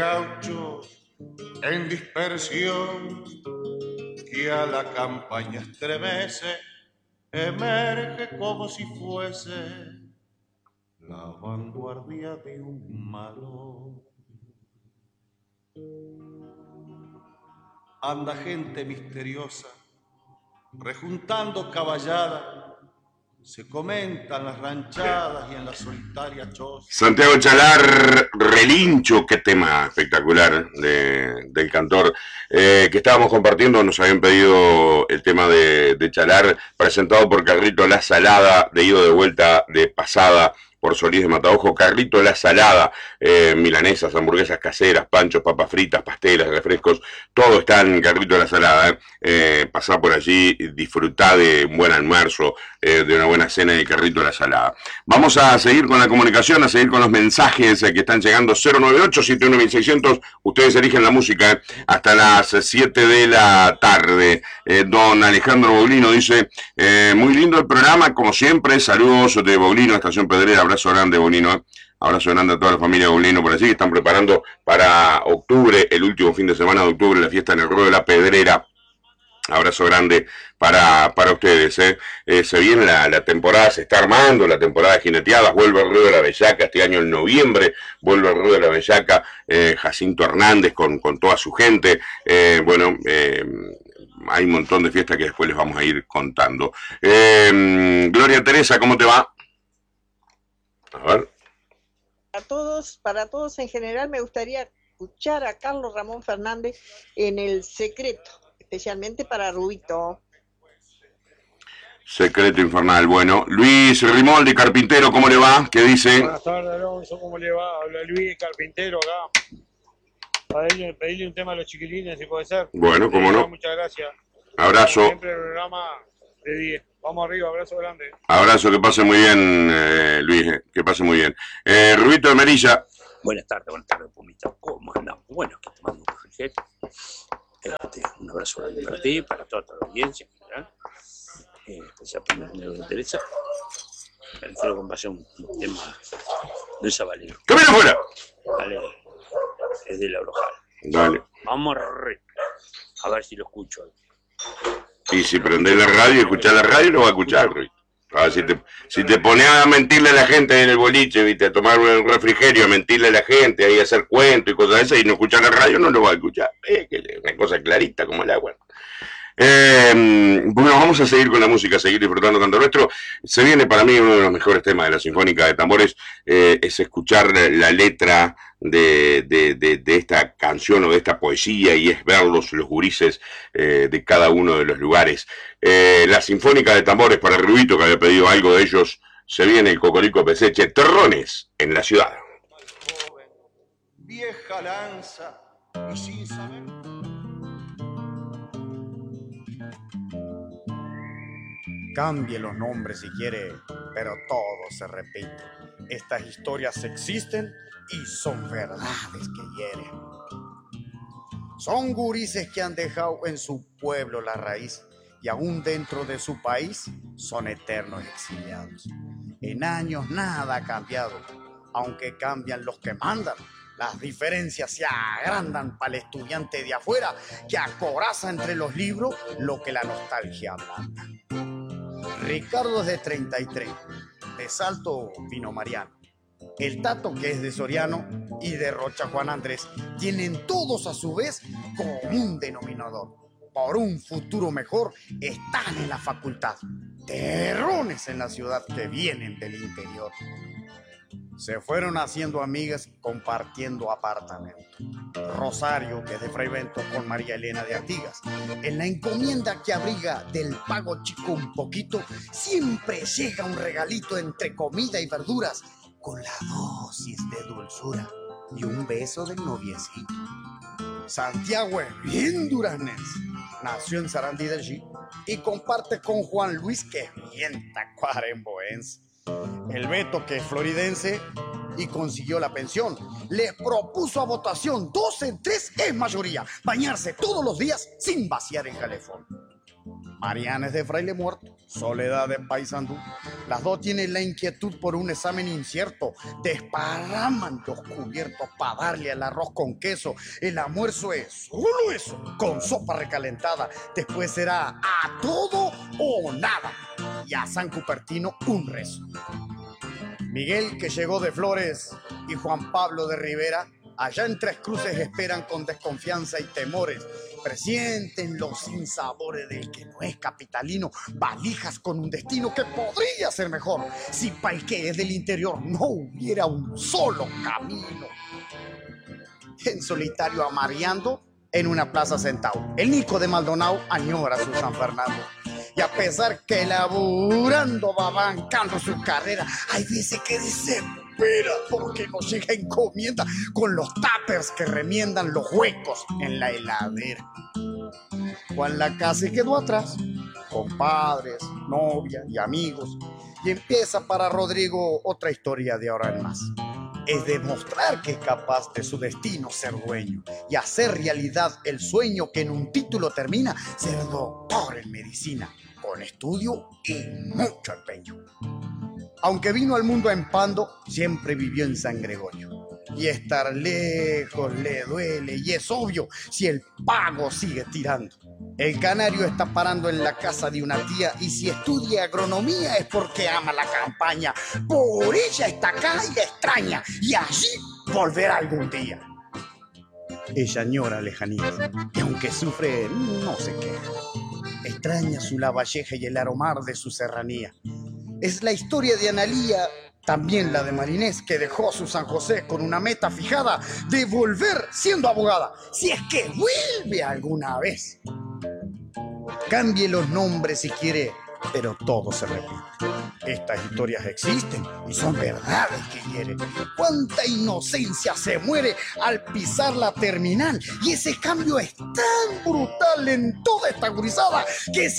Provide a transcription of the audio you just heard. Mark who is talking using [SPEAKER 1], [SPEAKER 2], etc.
[SPEAKER 1] Gaucho en dispersión que a la campaña estremece, emerge como si fuese la vanguardia de un malo. Anda gente misteriosa, rejuntando caballada, se comentan las ranchadas y en la solitaria choza.
[SPEAKER 2] Santiago Chalar, Relincho, qué tema espectacular del cantor que estábamos compartiendo. Nos habían pedido el tema de Chalar, presentado por Carlito La Salada, de ida de vuelta, de pasada, por Solís de Mataojo. Carlito La Salada, milanesas, hamburguesas caseras, panchos, papas fritas, pasteles, refrescos, todo está en Carlito La Salada. Pasá por allí, disfrutá de un buen almuerzo, de una buena cena de Carlito La Salada. Vamos a seguir con la comunicación, a seguir con los mensajes que están llegando. 098-71600, ustedes eligen la música hasta las 7 de la tarde. Don Alejandro Boglino dice, muy lindo el programa, como siempre, saludos de Boglino, Estación Pedrera, abrazo grande Boglino, abrazo grande a toda la familia Boglino por allí, que están preparando para octubre, el último fin de semana de octubre, la fiesta en el Ruedo de la Pedrera. Abrazo grande para ustedes. Se viene la temporada, se está armando la temporada de jineteadas, vuelve el Ruedo de la Bellaca, este año en noviembre vuelve el Ruedo de la Bellaca, Jacinto Hernández con toda su gente. Hay un montón de fiestas que después les vamos a ir contando. Gloria Teresa, ¿cómo te va? A ver.
[SPEAKER 3] Para todos en general, me gustaría escuchar a Carlos Ramón Fernández en El Secreto, especialmente para Rubito.
[SPEAKER 2] Secreto infernal. Bueno, Luis Rimoldi, carpintero, ¿cómo le va? ¿Qué dice?
[SPEAKER 4] Buenas tardes, Alonso, ¿cómo le va? Habla Luis, carpintero acá. Para pedirle un tema a los chiquilines, si puede ser.
[SPEAKER 2] Bueno, cómo no.
[SPEAKER 4] Muchas gracias.
[SPEAKER 2] Abrazo.
[SPEAKER 4] Siempre el programa de 10. Vamos arriba, abrazo grande.
[SPEAKER 2] Abrazo, que pase muy bien, Luis, que pase muy bien. Rubito de Merilla.
[SPEAKER 5] Buenas tardes, Pumita. ¿Cómo andamos? Bueno, que te mando un refrigerio. Un abrazo grande para ti, para toda la audiencia en general. Especial para el negro de Teresa. Prefiero que pase un tema de Sabalero.
[SPEAKER 2] ¡Camina afuera!
[SPEAKER 5] Dale, es de la Brojal.
[SPEAKER 2] Dale.
[SPEAKER 5] Vamos a ver si lo escucho.
[SPEAKER 2] Y si prendés la radio y escuchás la radio, lo va a escuchar, Ruiz. Si te pones a mentirle a la gente en el boliche, ¿viste? A tomar un refrigerio, a mentirle a la gente, ahí a hacer cuentos y cosas esas, y no escuchar la radio, no lo va a escuchar. Que es una cosa clarita como el agua. Bueno, vamos a seguir con la música, a seguir disfrutando Canto Nuestro. Se viene para mí uno de los mejores temas de la Sinfónica de Tambores, es escuchar la letra de esta canción o de esta poesía, y es ver los gurises de cada uno de los lugares. La Sinfónica de Tambores, para el Rubito, que había pedido algo de ellos, se viene el Cocorico Peseche, Terrones en la ciudad.
[SPEAKER 1] Joven, vieja lanza y sin saber.
[SPEAKER 6] Cambie los nombres si quiere, pero todo se repite. Estas historias existen y son verdades que hieren. Son gurises que han dejado en su pueblo la raíz y aún dentro de su país son eternos exiliados. En años nada ha cambiado, aunque cambian los que mandan. Las diferencias se agrandan para el estudiante de afuera que acoraza entre los libros lo que la nostalgia manda. Ricardo es de 33, de Salto Pino Mariano. El Tato, que es de Soriano, y de Rocha Juan Andrés, tienen todos a su vez común denominador. Por un futuro mejor están en la facultad, terrones en la ciudad que vienen del interior. Se fueron haciendo amigas compartiendo apartamento. Rosario, que es de Fray Bento, con María Elena de Artigas. En la encomienda que abriga del pago chico un poquito, siempre llega un regalito entre comida y verduras, con la dosis de dulzura y un beso del noviecito. Santiago es bien duranés. Nació en Sarandí del G y comparte con Juan Luis, que es bien tacuaremboense. El Beto, que es floridense y consiguió la pensión, le propuso a votación 2 en 3 es mayoría, bañarse todos los días sin vaciar el calefón. Mariana es de fraile muerto, Soledad de Paysandú. Las dos tienen la inquietud por un examen incierto. Desparraman los cubiertos para darle al arroz con queso. El almuerzo es solo eso, con sopa recalentada. Después será a todo o nada. Y a San Cupertino un rezo. Miguel, que llegó de Flores, y Juan Pablo de Rivera, allá en Tres Cruces esperan con desconfianza y temores. Presienten los sinsabores del que no es capitalino, valijas con un destino que podría ser mejor si para el que es del interior no hubiera un solo camino. En solitario amareando en una plaza sentado, el Nico de Maldonado añora su San Fernando. Y a pesar que laburando va bancando su carrera, hay veces que desespera porque no llega encomienda con los tuppers que remiendan los huecos en la heladera. Juan Lacase quedó atrás, con padres, novia y amigos, y empieza para Rodrigo otra historia de ahora en más. Es demostrar que es capaz de su destino ser dueño y hacer realidad el sueño que en un título termina ser doctor en medicina, con estudio y mucho empeño. Aunque vino al mundo en Pando, siempre vivió en San Gregorio. Y estar lejos le duele y es obvio si el pago sigue tirando. El canario está parando en la casa de una tía y si estudia agronomía es porque ama la campaña. Por ella está acá y la extraña y allí volverá algún día. Ella añora lejanías y aunque sufre no se queja. Extraña su lavalleja y el aromar de su serranía. Es la historia de Analía, también la de Marinés, que dejó su San José con una meta fijada de volver siendo abogada, si es que vuelve alguna vez. Cambie los nombres si quiere, pero todo se repite. Estas historias existen y son verdades que hieren. Cuánta inocencia se muere al pisar la terminal y ese cambio es tan brutal en toda esta gurizada que si